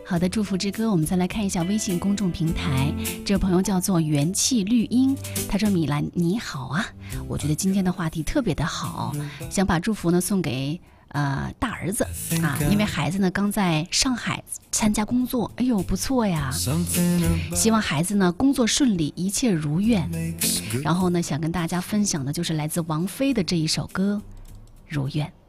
好的，祝福之歌，我们再来看一下微信公众平台，这位朋友叫做元气绿茵，他说米兰你好啊，我觉得今天的话题特别的好，想把祝福呢送给大儿子啊，因为孩子呢刚在上海参加工作，哎呦不错呀，希望孩子呢工作顺利，一切如愿。然后呢想跟大家分享的就是来自王菲的这一首歌《如愿》。